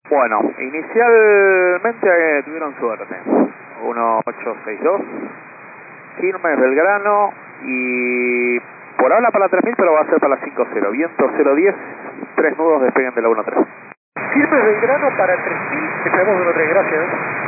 Bueno, inicialmente tuvieron suerte. 1862. Quilmes, Belgrano y por ahora para la 3000, pero va a ser para la 50. Viento 010, 3 nudos despeguen de la 13. Quilmes, Belgrano para 3000, esperamos 13, gracias.